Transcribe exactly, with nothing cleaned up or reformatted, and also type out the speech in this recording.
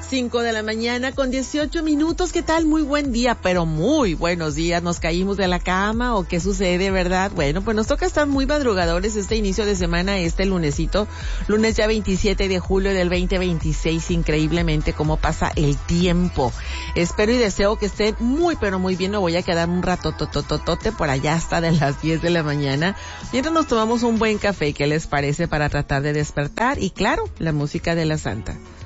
cinco de la mañana con dieciocho minutos. ¿Qué tal? Muy buen día, pero muy buenos días. ¿Nos caímos de la cama o qué sucede, verdad? Bueno, pues nos toca estar muy madrugadores este inicio de semana, este lunesito, lunes ya veintisiete de julio del veinte veintiséis. Increíblemente cómo pasa el tiempo. Espero y deseo que esté muy, pero muy bien. Me voy a quedar un rato totototote por allá hasta de las diez de la mañana. Mientras nos tomamos un buen café, ¿qué les parece? Para tratar de despertar y, claro, la música de la Santa.